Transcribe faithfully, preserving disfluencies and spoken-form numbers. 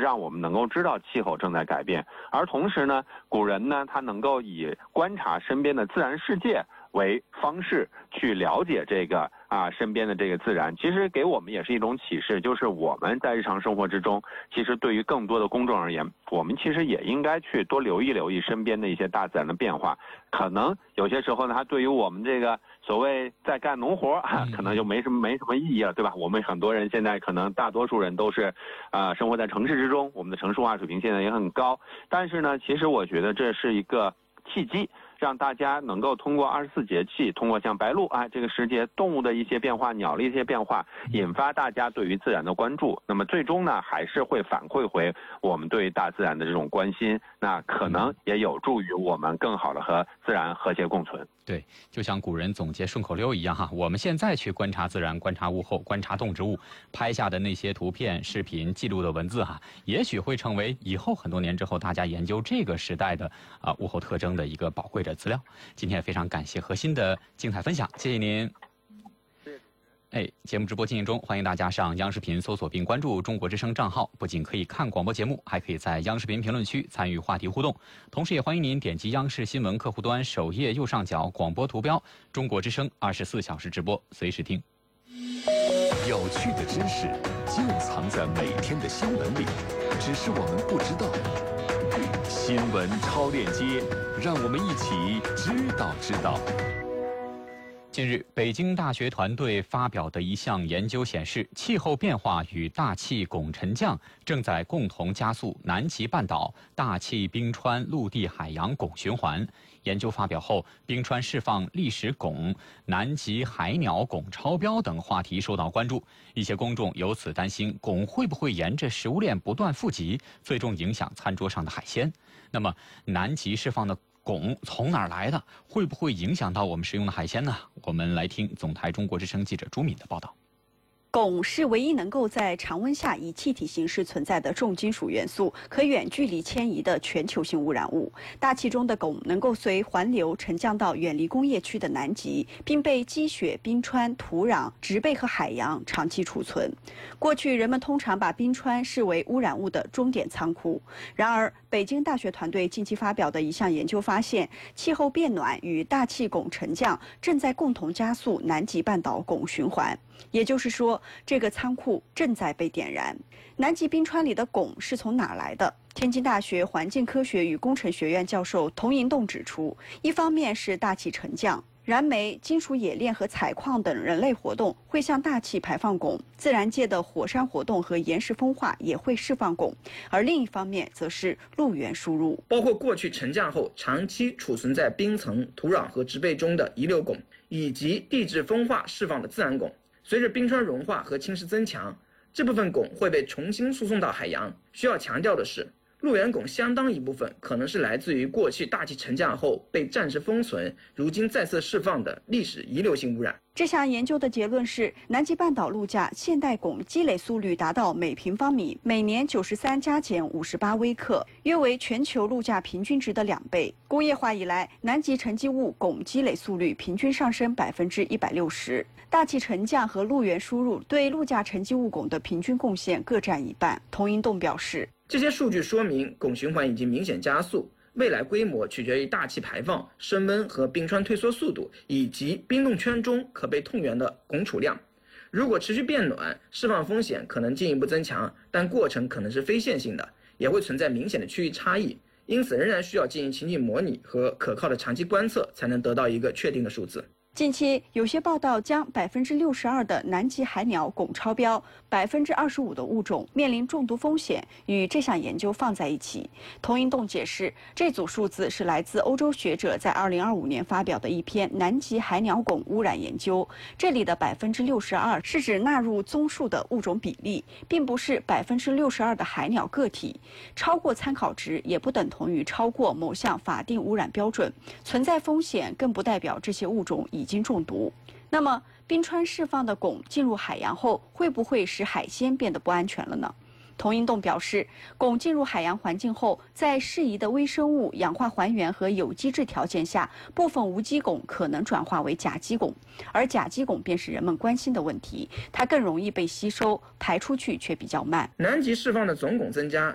让我们能够知道气候正在改变。而同时呢，古人呢他能够以观察身边的自然世界为方式去了解这个啊身边的这个自然，其实给我们也是一种启示，就是我们在日常生活之中，其实对于更多的公众而言，我们其实也应该去多留意留意身边的一些大自然的变化。可能有些时候呢，它对于我们这个所谓在干农活啊，可能就没什么没什么意义了，对吧？我们很多人现在可能大多数人都是啊、呃、生活在城市之中，我们的城市化水平现在也很高，但是呢，其实我觉得这是一个契机，让大家能够通过二十四节气，通过像白露啊这个时节动物的一些变化，鸟的一些变化，引发大家对于自然的关注。那么最终呢，还是会反馈回我们对于大自然的这种关心，那可能也有助于我们更好的和自然和谐共存。 对，就像古人总结顺口溜一样哈，我们现在去观察自然、观察物候、观察动植物，拍下的那些图片、视频、记录的文字哈，也许会成为以后很多年之后大家研究这个时代的啊、呃、物候特征的一个宝贵的资料。今天非常感谢何鑫的精彩分享，谢谢您。哎，节目直播进行中，欢迎大家上央视频搜索并关注中国之声账号，不仅可以看广播节目，还可以在央视频评论区参与话题互动。同时也欢迎您点击央视新闻客户端首页右上角广播图标，中国之声二十四小时直播，随时听。 有趣的知识就藏在每天的新闻里，只是我们不知道。新闻超链接，让我们一起知道知道。 近日，北京大学团队发表的一项研究显示，气候变化与大气汞沉降正在共同加速南极半岛大气冰川陆地海洋汞循环。研究发表后，冰川释放历史汞、南极海鸟汞超标等话题受到关注。一些公众由此担心，汞会不会沿着食物链不断富集，最终影响餐桌上的海鲜？那么，南极释放的汞从哪儿来的？会不会影响到我们食用的海鲜呢？我们来听总台中国之声记者朱敏的报道。 汞是唯一能够在常温下以气体形式存在的重金属元素，可远距离迁移的全球性污染物。大气中的汞能够随环流沉降到远离工业区的南极，并被积雪、冰川、土壤、植被和海洋长期储存。过去人们通常把冰川视为污染物的终点仓库，然而北京大学团队近期发表的一项研究发现，气候变暖与大气汞沉降正在共同加速南极半岛汞循环。也就是说，这个仓库正在被点燃。南极冰川里的汞是从哪来的？天津大学环境科学与工程学院教授童银栋指出，一方面是大气沉降，燃煤、金属冶炼和采矿等人类活动会向大气排放汞，自然界的火山活动和岩石风化也会释放汞，而另一方面则是陆源输入， 包括过去沉降后长期储存在冰层、土壤和植被中的遗留汞，以及地质风化释放的自然汞。随着冰川融化和侵蚀增强，这部分汞会被重新输送到海洋。需要强调的是，陆源汞相当一部分可能是来自于过去大气沉降后被暂时封存，如今再次释放的历史遗留性污染。 这项研究的结论是，南极半岛陆架现代汞积累速率达到每平方米每年九十三加减五十八微克，约为全球陆架平均值的两倍。工业化以来，南极沉积物汞积累速率平均上升百分之一百六十。大气沉降和陆源输入对陆架沉积物汞的平均贡献各占一半。童银栋表示， 这些数据说明汞循环已经明显加速。未来规模取决于大气排放、升温和冰川退缩速度，以及冰冻圈中可被痛源的汞储量。如果持续变暖，释放风险可能进一步增强，但过程可能是非线性的，也会存在明显的区域差异。因此，仍然需要进行情景模拟和可靠的长期观测，才能得到一个确定的数字。 近期有些报道将百分之六十二的南极海鸟汞超标，百分之二十五的物种面临中毒风险，与这项研究放在一起。童银栋解释，这组数字是来自欧洲学者在二零二五年发表的一篇南极海鸟汞污染研究。这里的百分之六十二是指纳入综述的物种比例，并不是百分之六十二的海鸟个体。超过参考值也不等同于超过某项法定污染标准，存在风险更不代表这些物种已经中毒。那么，冰川释放的汞进入海洋后，会不会使海鲜变得不安全了呢？童银栋表示，汞进入海洋环境后，在适宜的微生物氧化还原和有机质条件下，部分无机汞可能转化为甲基汞，而甲基汞便是人们关心的问题，它更容易被吸收，排出去却比较慢。 南极释放的总汞增加，